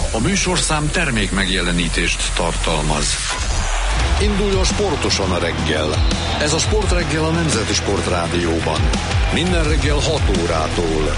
A műsorszám termék megjelenítést tartalmaz. Induljon sportosan a reggel. Ez a Sportreggel a Nemzeti Sportrádióban. Minden reggel 6 órától.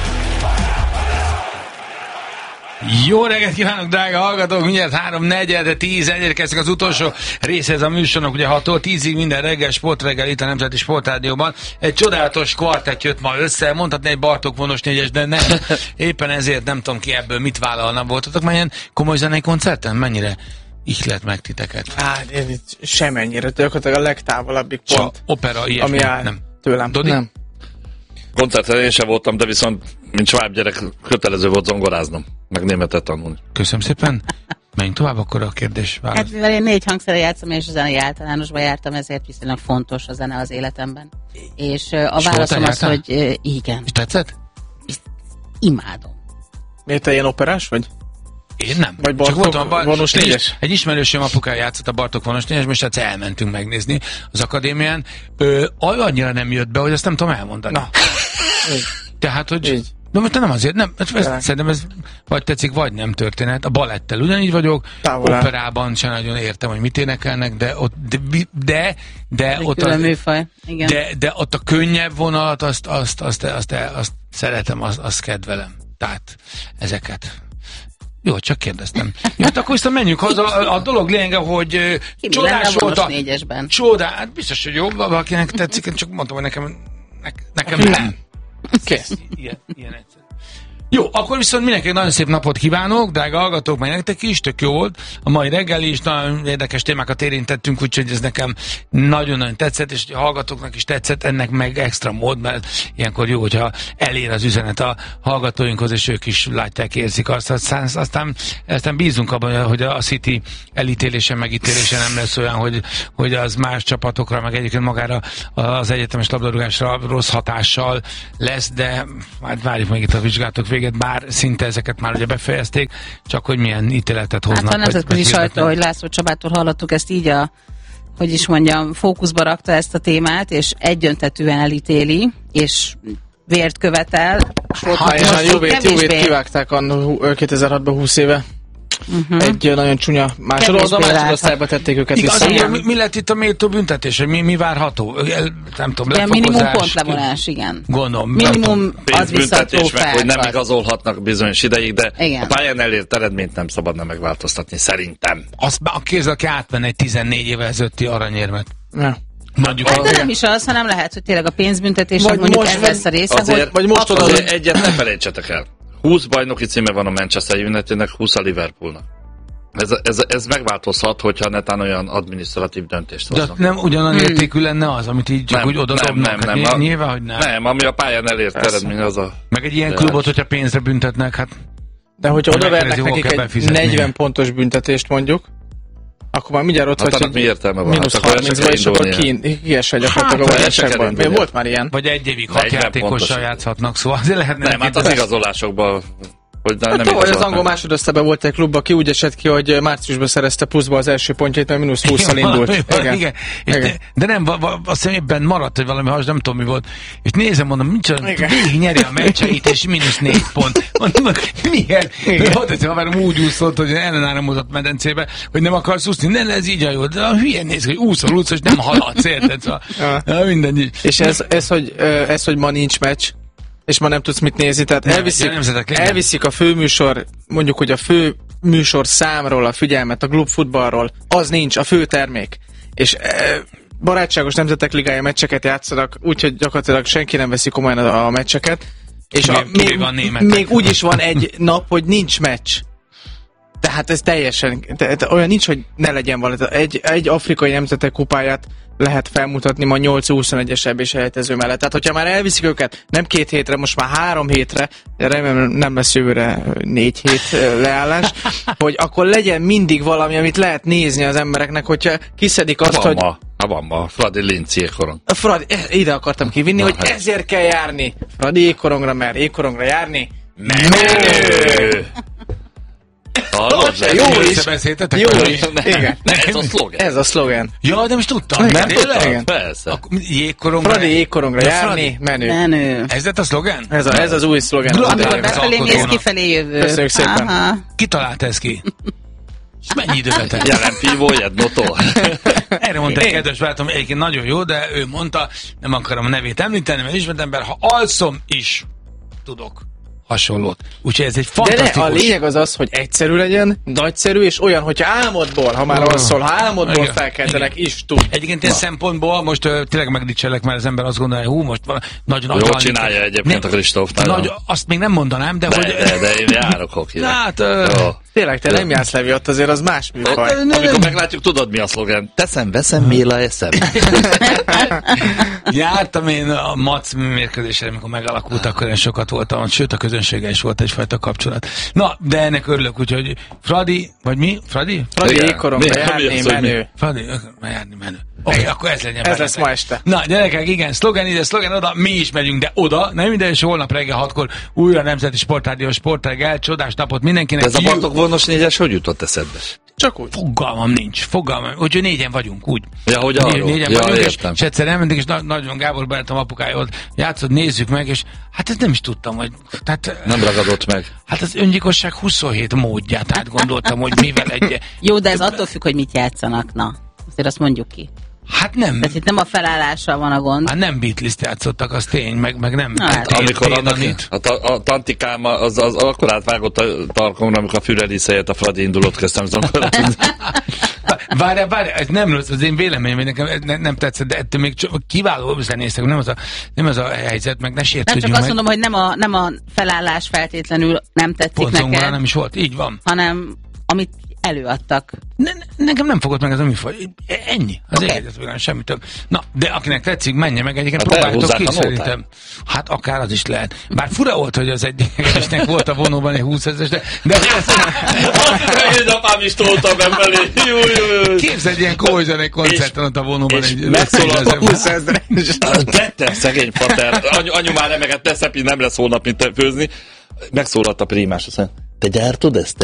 Jó reggelt kívánok, drága hallgatók! Mindjárt 3:4 kezdtek az utolsó része ez a műsornak, ugye 6-tól 10-ig minden reggel Sportreggel itt a Nemzeti Sportrádióban. Egy csodálatos kvartett jött ma össze, mondhatni egy Bartók Vonos 4-es, de nem. Éppen ezért nem tudom ki ebből mit vállalna. Voltatok már ilyen komoly zenei koncerten? Mennyire ihlet meg titeket? Hát én itt semennyire, gyakorlatilag a legtávolabbik pont. Opera, ilyesmi, ami áll nem. tőlem. Dodi? Nem. Koncerten én sem voltam, de viszont, mint sváb gyerek, kötelező volt zongoráznom, meg németet tanulni. Köszönöm szépen. Menjünk tovább akkor a kérdés válasz. Hát mivel én 4 hangszerre játszom, és a zenei általánosba jártam, ezért viszonylag fontos a zene az életemben. És a válaszom az, hogy igen. És tetszett? Imádom. Miért te ilyen operás vagy? Én nem. Vagy Csak Bartók Vonos 4-es? Egy ismerősöm apukája játszott a Bartók Vonos 4-es, és egyszer elmentünk megnézni az akadémián. Annyira nem jött be, hogy azt nem tudom elmondani. Na. Tehát, hogy... Így. De most nem azért, nem. Szerintem ez vagy tetszik, vagy nem történet. A balettel ugyanígy vagyok, operában sem nagyon értem, hogy mit énekelnek, de ott de ott a könnyebb vonalat, azt szeretem, azt kedvelem. Tehát ezeket. Jó, csak kérdeztem. Jó, hát akkor viszont menjünk haza. A dolog lényege, hogy csodás volt a... Csodás, hát biztos, hogy jobb, akinek tetszik, én csak mondtam, hogy nekem nem. Kész. Ilyen egyszer. Jó, akkor viszont mindenkinek nagyon szép napot kívánok, drága hallgatók, meg nektek is, tök jó volt. A mai reggel is nagyon érdekes témákat érintettünk, úgyhogy ez nekem nagyon-nagyon tetszett, és a hallgatóknak is tetszett, ennek meg extra mód, mert ilyenkor jó, hogyha elér az üzenet a hallgatóinkhoz, és ők is látják, érzik azt. Aztán bízunk abban, hogy a City elítélése, megítélése nem lesz olyan, hogy az más csapatokra, meg egyébként magára az egyetemes labdarúgásra rossz hatással lesz, de hát várjuk meg itt a vizsgálatok véget, bár szinte ezeket már ugye befejezték, csak hogy milyen ítéletet hoznak. Hát a nemzetközi sajtó, hogy László Csabától hallottuk, ezt így fókuszba rakta ezt a témát, és egyöntetűen elítéli, és vért követel. Jóvét kivágták 2006-ban 20 éve. Egy nagyon csúnya másodosztályba tették őket vissza. Mi lett itt a méltó büntetés? Mi várható? Nem tudom, lefokozás. Minimum pontlevonás, igen. Gondolom. Minimum az visszató meg, hogy nem igazolhatnak bizonyos ideig, de igen. A pályán elért eredményt nem szabadna megváltoztatni, szerintem. A kéz, aki átmenne egy 14 évvel ezelőtti aranyérmet. Ja. De nem is az, hanem lehet, hogy tényleg a pénzbüntetésnek mondjuk ez lesz a része, azért, hogy most azért egyet ne felejtsetek el. 20 bajnoki címe van a Manchester Unitednek, 20 a Liverpoolnak. Ez megváltozhat, hogyha netán olyan adminisztratív döntést hoznak. De nem ugyanolyan értékű lenne az, amit így csak úgy odadobnak? Nem. Nyilván, hogy nem. Nem, ami a pályán elért eredmény az a... Meg egy ilyen klubot, hogyha pénzre büntetnek, hát... De hogyha odavernek nekik egy 40 pontos büntetést mondjuk, akkor már mindjárt ott vagy, hogy mi értelme van? -30-ba, és akkor kiesel gyakorlatilag a versenyben. Volt már ilyen. Vagy egy évig 6 játékossal játszhatnak, szóval azért lehetne... Nem, hát az igazolásokban... Tavaly az angol másodosztályban volt egy klub, aki úgy esett ki, hogy márciusban szerezte pluszba az első pontjait, mert -20-szal indult. Igen. De nem, azt hiszem éppen maradt, hogy valami has, nem tudom mi volt. És nézem, mondom, végig nyeri a meccseit, és -4 pont. Mondom, miért? Ott egyszer haverom úgy úszott, hogy ellenáramozott medencébe, hogy nem akarsz úszni. Nem, ez így a jó. De a hülyen néz, hogy úszol, és nem haladsz, érted? Szóval, minden. És ez, hogy ma nincs meccs, és ma nem tudsz mit nézni, tehát elviszik a főműsor, mondjuk, hogy a fő műsor számról a figyelmet, a klubfutballról, az nincs, a fő termék. És barátságos nemzetek ligája meccseket játszanak, úgyhogy gyakorlatilag senki nem veszi komolyan a meccseket, és még úgy is van egy nap, hogy nincs meccs. Tehát ez teljesen, olyan nincs, hogy ne legyen valami. Egy afrikai nemzetek kupáját lehet felmutatni ma 8-21-es EB-s elejtező mellett. Tehát, hogyha már elviszik őket nem 2 hétre, most már 3 hétre, remélem nem lesz jövőre 4 hét leállás, hogy akkor legyen mindig valami, amit lehet nézni az embereknek, hogyha kiszedik azt, hogy... Van ma, Fradi Linz ékkorong. Ide akartam kivinni, hogy ezért kell járni. Fradi ékkorongra, mert ékkorongra járni menő! Hallod? Jó is. Igen. Ez a szlogen. Ez a szlogen. Ja, de most tudtam. Nem tudtam? Persze. Fradi jégkorongra járni, menő. Ez lett a szlogen? Ez az új szlogen. Amikor befelé mész, kifelé jövő. Köszönjük szépen. Ki talált ez ki? És mennyi időbe telt? Jelen Pívó, Jednotó. Erre mondta egy kedves barátom, egyébként nagyon jó, de ő mondta, nem akarom a nevét említeni, mert ismert ember, ha alszom is, tudok hasonlót. Úgyhogy ez egy fantasztikus... De a lényeg az, hogy egyszerű legyen, nagyszerű, és olyan, hogyha álmodból, ha már alszol, ha álmodból felkeltenek, is tud. Egyébként ilyen szempontból most tényleg megdicselek, mert az ember azt gondolja, hogy most nagyon jól csinálja egyébként a Kristóf. Azt még nem mondanám, de hogy... De én járok hokira. Hát... Tényleg, te nem jársz, Levi, ott azért az más műfaj. Amikor meglátjuk, tudod mi a szlogen? Teszem, veszem, Méla eszem. Jártam én a MAC mérkőzésre, amikor megalakult, akkor én sokat voltam, sőt a közönséggel is volt egyfajta kapcsolat. Na, de ennek örülök, úgyhogy Fradi, vagy mi? Fradi? Fradi jégkorongba járni menő. Fradi járni menő. Oké, akkor ez legyen. Ez lesz ma este. Na, gyerekek, igen, szlogen ide, szlogen oda, mi is megyünk, de oda, nem minden, és holnap reggel 6-kor újra Nemzeti Sportrádió Sportreggel, csodás napot mindenkinek. Ez a Bartók-Vonos 4-es hogy jutott eszedbe? Csak úgy. Fogalmam nincs, úgyhogy 4-en vagyunk, úgy. Ja, hogy arról. 4-en vagyunk, és egyszer elmentünk, és nagyon Gábor barátom apukája ott játszott, nézzük meg, és hát ezt nem is tudtam, hogy... Tehát, nem ragadott meg. Hát az öngyilkosság 27 módját átgondoltam, hogy mivel egy... Jó, de ez attól függ, hogy mit játszanak, na. Azért azt mondjuk ki. Hát nem. Tehát itt nem a felállással van a gond. Hát nem Beatles-t játszottak, az tény, meg nem. Hát, amikor a tantikám az akkor átvágott a tarkomra, amikor a Führerisz helyett a Fradi indulót kezdtem zongorat. Várj, ez nem rossz, az én véleményem, hogy nekem nem tetszett, de ettől még kiváló zenészek, nem az a helyzet, meg ne sértődjünk meg. Csak azt mondom, hogy nem a felállás feltétlenül nem tetszik neked. Nem is volt, így van. Hanem amit előadtak. Nekem nem fogott meg az a műfaj. Ennyi. Az egyetlen semmi több. Na, de akinek tetszik, menjen meg egyébként, próbáljátok ki szerintem. Hát akár az is lehet. Bár fura volt, hogy az egyiknek volt a vonóban egy 20 000-es, de én apám is toltam emelé. Képzeld ilyen komoly zenei koncerten ott a vonóban egy... Megszólalt a 20 000-es. Tette, szegény pater. Anyu már remegett, Teszepi nem lesz holnap mint főzni. Megszólalt a prímás, azt mondja, te gyártod ezt?